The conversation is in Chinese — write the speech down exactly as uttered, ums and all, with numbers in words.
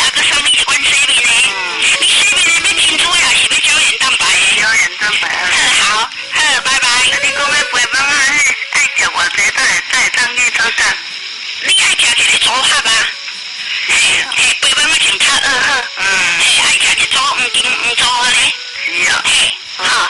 啊个上面一罐水面呢，你水面那边清楚呀，是要胶原蛋白的。 胶原蛋白啊。 好，好，拜拜。 你讲要肥饭啊，爱食偌济才会才会当去做啥？ 你爱食一个组合啊？嘿，嘿，肥饭要先炒二号。嗯。嘿，爱食一组，唔经唔做咧。 是啊。 嘿，好。